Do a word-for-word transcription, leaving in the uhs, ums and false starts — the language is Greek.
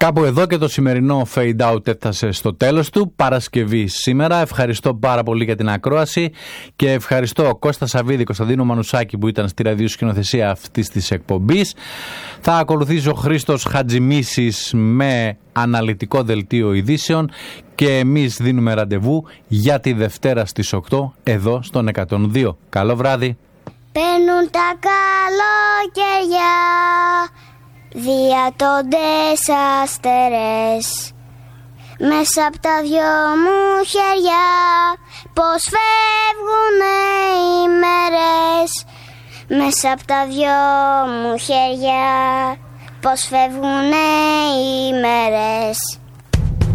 Κάπου εδώ και το σημερινό Fade Out έφτασε στο τέλος του. Παρασκευή σήμερα. Ευχαριστώ πάρα πολύ για την ακρόαση και ευχαριστώ Κώστα Σαββίδη, Κωνσταντίνο Μανουσάκη που ήταν στη ραδιοσκηνοθεσία αυτής της εκπομπής. Θα ακολουθήσει ο Χρήστος Χατζημίσης με αναλυτικό δελτίο ειδήσεων και εμείς δίνουμε ραντεβού για τη Δευτέρα στις οκτώ εδώ στον εκατόν δύο. Καλό βράδυ. Παίρνουν τα καλοκαιριά διατώντες αστερές μέσα απ' τα δυο μου χέρια, πως φεύγουνε οι μέρες. Μέσα απ' τα δυο μου χέρια, πως φεύγουνε οι μέρες.